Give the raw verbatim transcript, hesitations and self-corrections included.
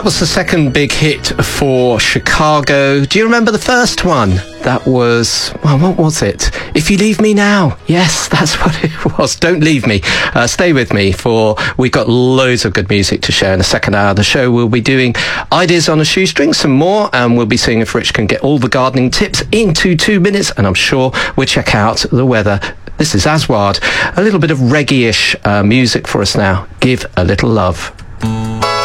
that was the second big hit for Chicago. Do you remember the first one? That was, well, what was it? If You Leave Me Now. Yes, that's what it was. Don't leave me. Uh, stay with me, for we've got loads of good music to share in the second hour of the show. We'll be doing Ideas on a Shoestring, some more, and we'll be seeing if Rich can get all the gardening tips into two minutes, and I'm sure we'll check out the weather. This is Aswad. A little bit of reggae-ish uh, music for us now. Give a Little Love.